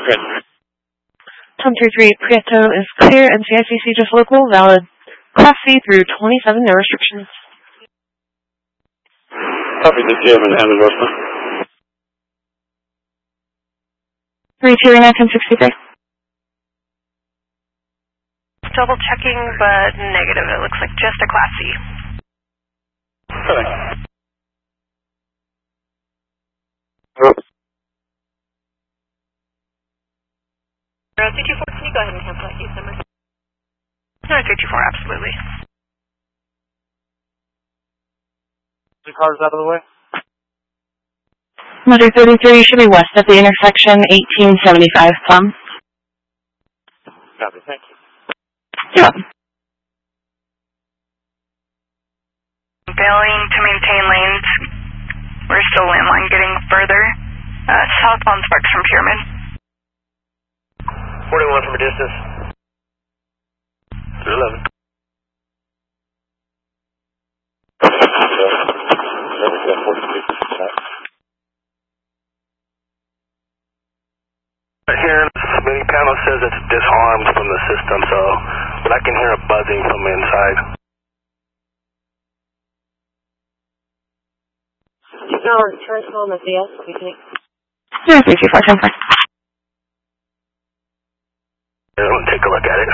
Tom 33, Prieto is clear, and CICC just local, valid. Class C through 27, no restrictions. Copy the GM and Hammond Rosa. 32 Reno 1063. Double checking, but negative. It looks like just a Class C. Okay. 324, can you go ahead and cancel that case number? No, 324, absolutely. The cars out of the way? Motor 33 should be west at the intersection, 1875 Plum. Copy, thank you. Yeah. Failing to maintain lanes. We're still landline getting further. Southbound Sparks from Pyramid. 41 from a distance. 11. Here, mini panel says it's disarmed from the system, but I can hear a buzzing from inside. Our turn home at the S, we think. Yeah, 324, 10 Let's take a look at it.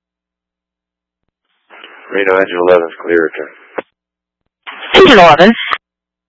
Reno Engine 11 is clear return. Engine 11,